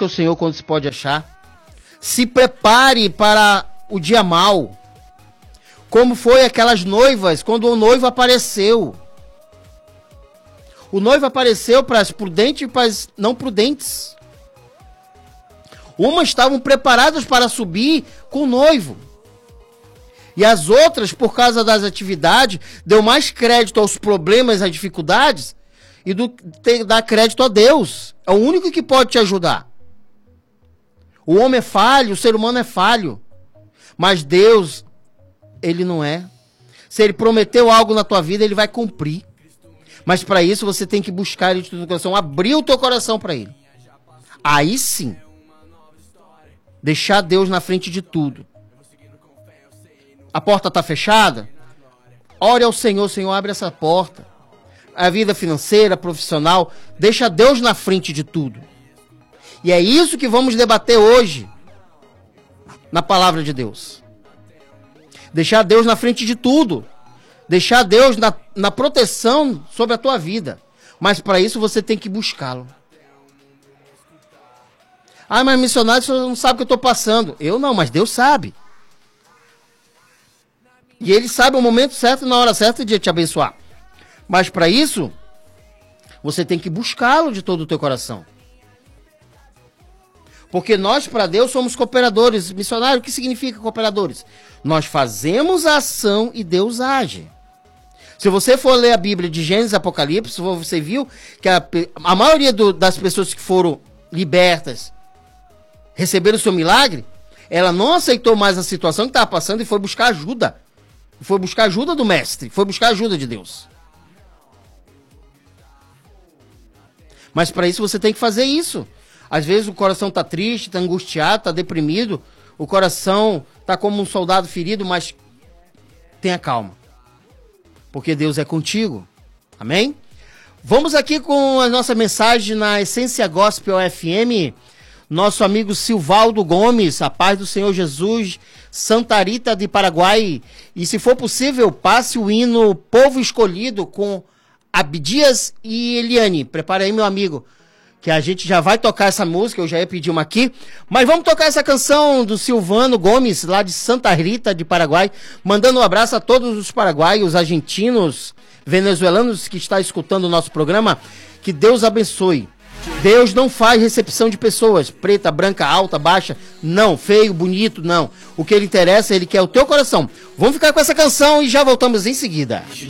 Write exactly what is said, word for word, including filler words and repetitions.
busca o Senhor quando se pode achar. Se prepare para o dia mau. Como foi aquelas noivas, quando o noivo apareceu. O noivo apareceu para as prudentes e para as não prudentes. Umas estavam preparadas para subir com o noivo. E as outras, por causa das atividades, deu mais crédito aos problemas, às dificuldades, e do, ter, dar crédito a Deus. É o único que pode te ajudar. O homem é falho, o ser humano é falho. Mas Deus, ele não é. Se ele prometeu algo na tua vida, ele vai cumprir. Mas para isso você tem que buscar ele de todo o coração, abrir o teu coração para ele. Aí sim, deixar Deus na frente de tudo. A porta está fechada? Ore ao Senhor, Senhor, abre essa porta. A vida financeira, profissional, deixa Deus na frente de tudo. E é isso que vamos debater hoje, na palavra de Deus. Deixar Deus na frente de tudo. Deixar Deus na, na proteção sobre a tua vida. Mas para isso você tem que buscá-lo. Ah, mas missionário, você não sabe o que eu estou passando. Eu não, mas Deus sabe. E ele sabe o momento certo, na hora certa de te abençoar. Mas para isso, você tem que buscá-lo de todo o teu coração. Porque nós, para Deus, somos cooperadores. Missionário, o que significa cooperadores? Nós fazemos a ação e Deus age. Se você for ler a Bíblia de Gênesis e Apocalipse, você viu que a, a maioria do, das pessoas que foram libertas, receberam o seu milagre, ela não aceitou mais a situação que estava passando e foi buscar ajuda. Foi buscar ajuda do mestre, foi buscar ajuda de Deus. Mas para isso você tem que fazer isso. Às vezes o coração está triste, está angustiado, está deprimido. O coração está como um soldado ferido, mas tenha calma. Porque Deus é contigo. Amém? Vamos aqui com a nossa mensagem na Essência Gospel F M. Nosso amigo Silvaldo Gomes, a paz do Senhor Jesus, Santa Rita de Paraguai. E se for possível, passe o hino Povo Escolhido com Abdias e Eliane. Prepara aí, meu amigo, que a gente já vai tocar essa música, eu já ia pedir uma aqui. Mas vamos tocar essa canção do Silvano Gomes, lá de Santa Rita de Paraguai. Mandando um abraço a todos os paraguaios, argentinos, venezuelanos que estão escutando o nosso programa. Que Deus abençoe. Deus não faz recepção de pessoas, preta, branca, alta, baixa, não, feio, bonito, não. O que ele interessa, ele quer o teu coração. Vamos ficar com essa canção e já voltamos em seguida.